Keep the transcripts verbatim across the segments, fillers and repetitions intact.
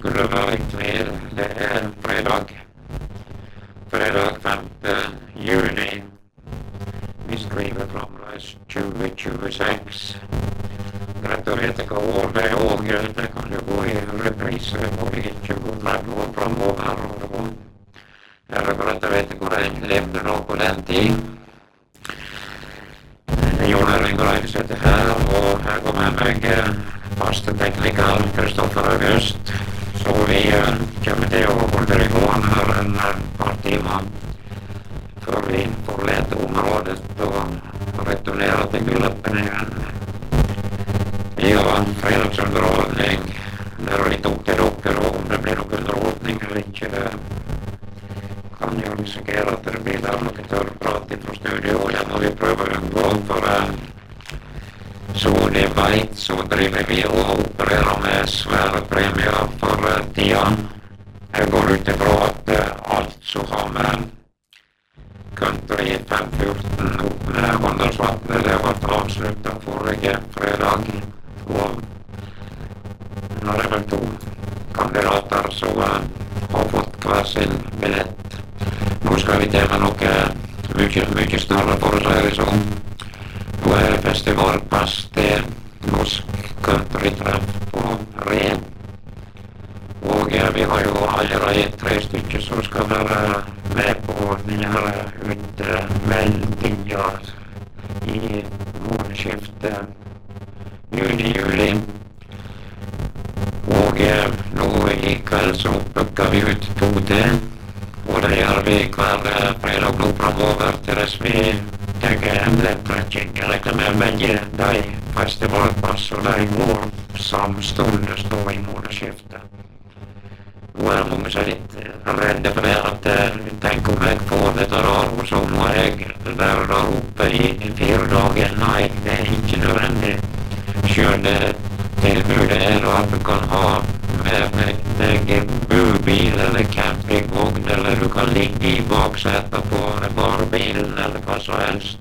skulle vært med, det er fredag. Fredag femte juni. Vi skriver fremdeles tjue tjueseks. Gratulerer til hva år det er og det kan jo gå i reprise både i tjue tretti år fremover. Eller gratulerer til hvor jeg levde nå på den tid. Jon Erling Greif sitter her, og her går med meg faste tekniker Kristoffer August. Så vi uh, kommer til å holde det gående her en par timer før vi forlater området og returnerer til Gulløppen igjen. Ja, fredagsunderholdning. Det er litt opp til dere om det blir noen underholdning eller ikke. Det kan jo risikere at det blir der noe tørrprat fra studio, og det må vi prøve å unngå, for uh, så de vet, så driver vi og opererer med svære premier for uh, tida. Jeg går ut ifra at uh, alt som har med Country fem fjorten opp med Håndalsvatnet, det ble avsluttet forrige fredag, og nå er det vel to kandidater som uh, har fått hver sin billett. Nå skal vi til med noe mye, mye større for å si det sånn. Nå er det festivalpass til norsk countrytreff på Re. Og ja, vi har jo allerede tre stykker som skal være med på denne utmeldinga i månedsskiftet juni-juli. Og ja, nå i kveld så booker vi ut to til. Og det gjør vi hver fredag nå fremover til dess vi tenker en lettrekking. Jeg regner med begge de festivalpass og de går samstundes nå i månedsskiftet. Nå er det mange som er litt redde for det at jeg tenker om jeg får dette da, og så må jeg være der oppe i fire dager. Nei, det er ikke nødvendig. Selv det tilbudet er at du kan ha med deg bubil eller campingvogn, eller du kan ligge i baksetet på varebilen eller hva som helst.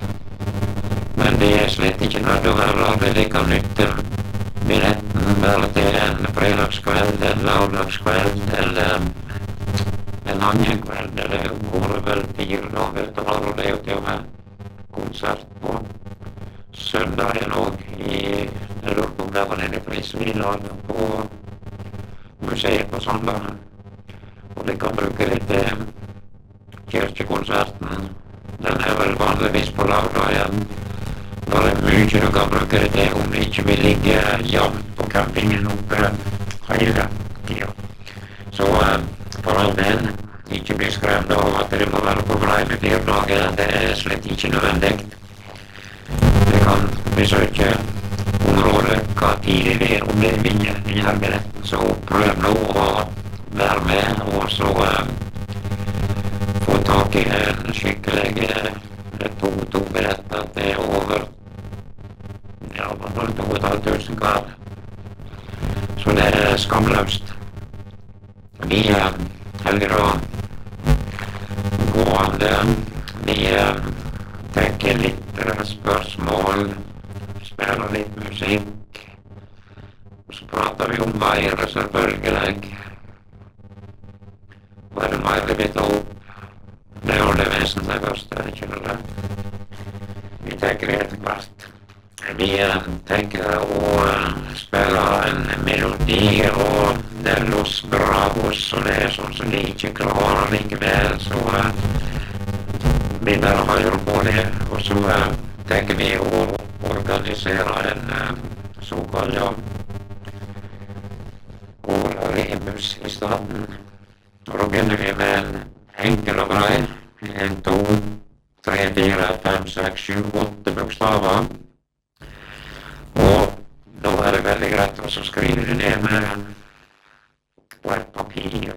Men det er slett ikke nødt å være det. Det kan nytte billetten bare til en fredagskveld, en lørdagskveld eller en annen kveld. Det går vel fire dager til og det er jo til og med konsert på søndagen og i jeg lurer på om det var nede i Frisviland på museet på Sandane. Og de kan bruke det til kirkekonserten. Den er vel vanligvis på lørdagen. Da er det mye du kan bruke det til om det ikke vil ligge jevnt på campingen oppe hele tida. Så uh, for all del, ikke bli skremt av at det må være på vei med fire dager. Det er slett ikke nødvendig. Det kan besøke området hva tid det er om det vinner denne billetten. Så prøv nå å være med og så uh, få tak i en skikkelig uh, to, to billetter til over ja, to og et halvt tusen hver. Så det er skamløst. Vi uh, helger å gå an det. Vi uh, tenker litt uh, spørsmål, spiller litt musikk, og så prater vi om været selvfølgelig. Hva er det mer vi vil ta opp? Det er jo det vesentligste, ikke det? Vi tenker etter hvert. Vi uh, tenker å uh, spille en melodi, og det er Los Bravos, og det er sånn som de ikke klarer likevel, så uh, vi bare hører på det, og så uh, tenker vi å organisere en uh, såkalt ja, rebus i staden. Og da begynner vi med en enkel og grei, en, to, tre, fire, fem, seks, sju, åtte bokstaver. Og da er det veldig greit å skrive det ned med på et papir.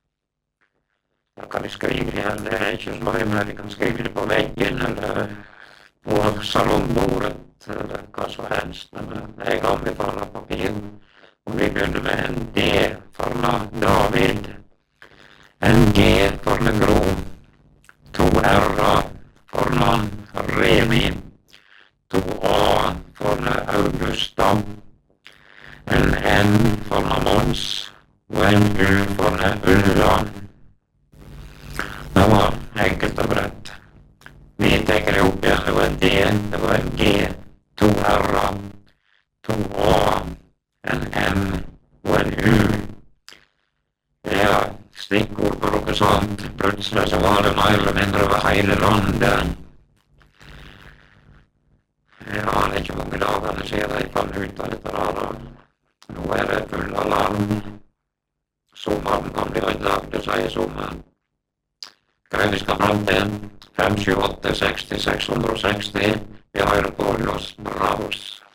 Da kan vi skrive det igjen, det er ikke så mye, men vi kan skrive det på veggen eller på salongbordet eller hva som helst. Men jeg anbefaler papir. Og vi begynner med en D for David, en G for Gro, to R for Remi, to A for Augusta, en N for Mons, och en U från Ulla. Det var enkelt och brett. Vi tänker ihop igen, det var en D, det var en G, två R, två A, en M och en U. Ja, stikkord på noe sånt. Plutselig så var det mer eller mindre over hele landet. Ja, det er ikke mange dagene siden jeg fant ut av dette da. Nå er det full alarm. Sommeren kan bli ødelagt, det sier sommeren. Hva er vi skal frem til? fem sju åtte seksti seks hundre og seksti. Vi hører på Los Bravos.